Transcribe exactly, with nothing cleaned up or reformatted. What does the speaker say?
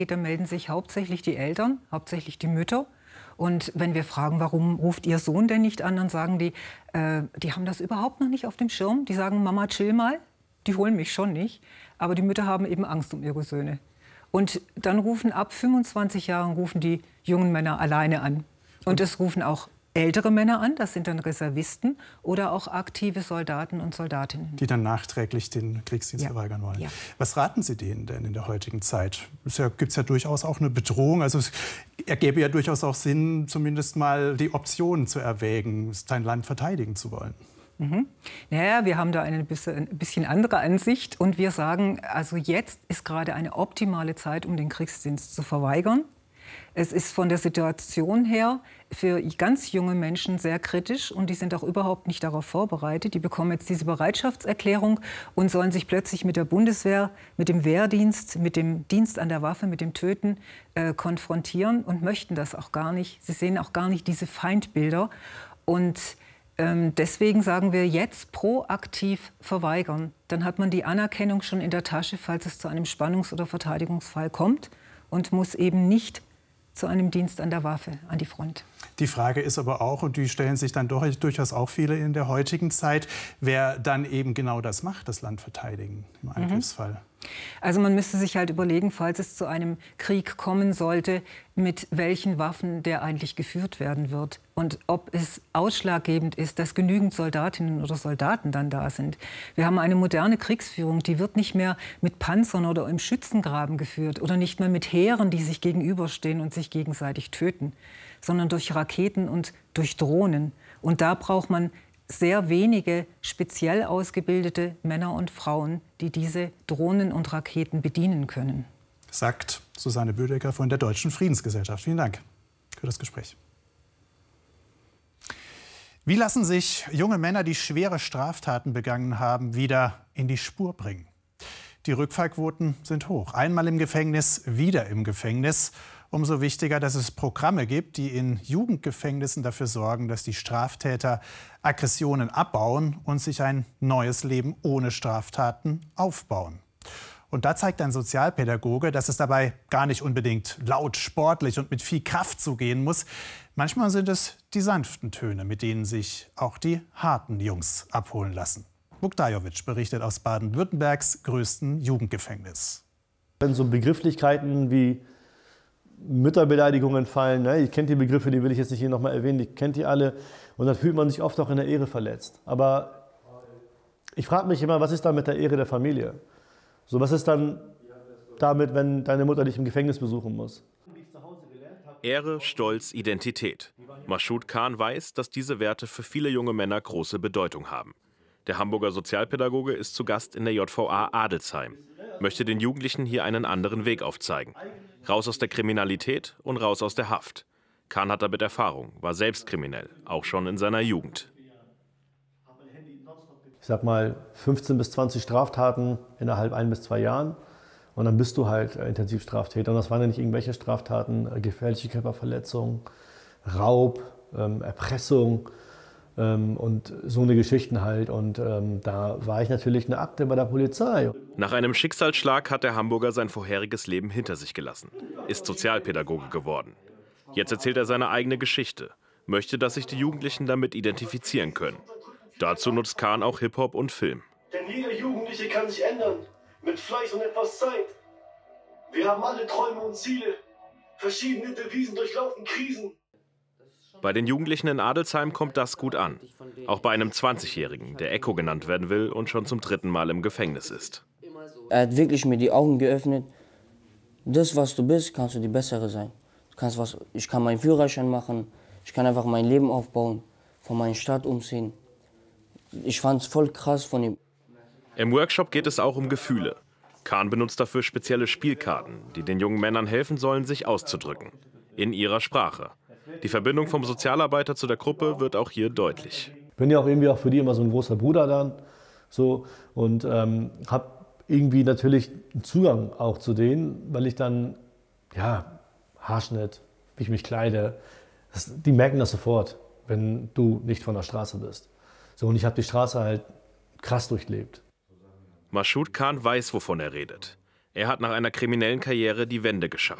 Da melden sich hauptsächlich die Eltern, hauptsächlich die Mütter. Und wenn wir fragen, warum ruft Ihr Sohn denn nicht an, dann sagen die, äh, die haben das überhaupt noch nicht auf dem Schirm. Die sagen, Mama, chill mal, die holen mich schon nicht. Aber die Mütter haben eben Angst um ihre Söhne. Und dann rufen ab fünfundzwanzig Jahren rufen die jungen Männer alleine an. Und es rufen auch ältere Männer an, das sind dann Reservisten oder auch aktive Soldaten und Soldatinnen. Die dann nachträglich den Kriegsdienst Ja. verweigern wollen. Ja. Was raten Sie denen denn in der heutigen Zeit? Es ja, gibt ja durchaus auch eine Bedrohung. Also es ergäbe ja durchaus auch Sinn, zumindest mal die Option zu erwägen, sein Land verteidigen zu wollen. Mhm. Naja, wir haben da eine bisschen, ein bisschen andere Ansicht und wir sagen, also jetzt ist gerade eine optimale Zeit, um den Kriegsdienst zu verweigern. Es ist von der Situation her für ganz junge Menschen sehr kritisch und die sind auch überhaupt nicht darauf vorbereitet. Die bekommen jetzt diese Bereitschaftserklärung und sollen sich plötzlich mit der Bundeswehr, mit dem Wehrdienst, mit dem Dienst an der Waffe, mit dem Töten äh, konfrontieren und möchten das auch gar nicht. Sie sehen auch gar nicht diese Feindbilder und ähm, deswegen sagen wir jetzt proaktiv verweigern. Dann hat man die Anerkennung schon in der Tasche, falls es zu einem Spannungs- oder Verteidigungsfall kommt und muss eben nicht zu einem Dienst an der Waffe, an die Front. Die Frage ist aber auch, und die stellen sich dann doch, durchaus auch viele in der heutigen Zeit, wer dann eben genau das macht, das Land verteidigen im Angriffsfall. Mhm. Also man müsste sich halt überlegen, falls es zu einem Krieg kommen sollte, mit welchen Waffen der eigentlich geführt werden wird. Und ob es ausschlaggebend ist, dass genügend Soldatinnen oder Soldaten dann da sind. Wir haben eine moderne Kriegsführung, die wird nicht mehr mit Panzern oder im Schützengraben geführt oder nicht mehr mit Heeren, die sich gegenüberstehen und sich gegenseitig töten, sondern durch Raketen und durch Drohnen. Und da braucht man sehr wenige speziell ausgebildete Männer und Frauen, die diese Drohnen und Raketen bedienen können. Sagt Susanne Bödecker von der Deutschen Friedensgesellschaft. Vielen Dank für das Gespräch. Wie lassen sich junge Männer, die schwere Straftaten begangen haben, wieder in die Spur bringen? Die Rückfallquoten sind hoch. Einmal im Gefängnis, wieder im Gefängnis. Umso wichtiger, dass es Programme gibt, die in Jugendgefängnissen dafür sorgen, dass die Straftäter Aggressionen abbauen und sich ein neues Leben ohne Straftaten aufbauen. Und da zeigt ein Sozialpädagoge, dass es dabei gar nicht unbedingt laut, sportlich und mit viel Kraft zugehen muss. Manchmal sind es die sanften Töne, mit denen sich auch die harten Jungs abholen lassen. Bukdajovic berichtet aus Baden-Württembergs größten Jugendgefängnis. Wenn so Begrifflichkeiten wie Mütterbeleidigungen fallen, ne? Ich kenne die Begriffe, die will ich jetzt nicht hier nochmal erwähnen, die kennt ihr alle. Und dann fühlt man sich oft auch in der Ehre verletzt. Aber ich frage mich immer, was ist da mit der Ehre der Familie? So, was ist dann damit, wenn deine Mutter dich im Gefängnis besuchen muss? Ehre, Stolz, Identität. Mashoud Khan weiß, dass diese Werte für viele junge Männer große Bedeutung haben. Der Hamburger Sozialpädagoge ist zu Gast in der J V A Adelsheim, möchte den Jugendlichen hier einen anderen Weg aufzeigen. Raus aus der Kriminalität und raus aus der Haft. Khan hat damit Erfahrung, war selbst kriminell, auch schon in seiner Jugend. Ich sag mal fünfzehn bis zwanzig Straftaten innerhalb ein bis zwei Jahren. Und dann bist du halt Intensivstraftäter. Und das waren ja nicht irgendwelche Straftaten, gefährliche Körperverletzung, Raub, ähm, Erpressung ähm, und so eine Geschichten halt. Und ähm, da war ich natürlich eine Akte bei der Polizei. Nach einem Schicksalsschlag hat der Hamburger sein vorheriges Leben hinter sich gelassen, ist Sozialpädagoge geworden. Jetzt erzählt er seine eigene Geschichte, möchte, dass sich die Jugendlichen damit identifizieren können. Dazu nutzt Khan auch Hip-Hop und Film. Denn jeder Jugendliche kann sich ändern, mit Fleiß und etwas Zeit. Wir haben alle Träume und Ziele, verschiedene Devisen durchlaufen Krisen. Bei den Jugendlichen in Adelsheim kommt das gut an. Auch bei einem zwanzigjährigen, der Echo genannt werden will und schon zum dritten Mal im Gefängnis ist. Er hat wirklich mir die Augen geöffnet. Das, was du bist, kannst du die Bessere sein. Du kannst was, ich kann meinen Führerschein machen, ich kann einfach mein Leben aufbauen, von meiner Stadt umziehen. Ich fand es voll krass von ihm. Im Workshop geht es auch um Gefühle. Khan benutzt dafür spezielle Spielkarten, die den jungen Männern helfen sollen, sich auszudrücken. In ihrer Sprache. Die Verbindung vom Sozialarbeiter zu der Gruppe wird auch hier deutlich. Ich bin ja auch irgendwie auch für die immer so ein großer Bruder dann. So, und ähm, habe irgendwie natürlich einen Zugang auch zu denen, weil ich dann, ja, Haarschnitt, wie ich mich kleide, das, die merken das sofort, wenn du nicht von der Straße bist. So, und ich habe die Straße halt krass durchlebt. Mashoud Khan weiß, wovon er redet. Er hat nach einer kriminellen Karriere die Wende geschafft.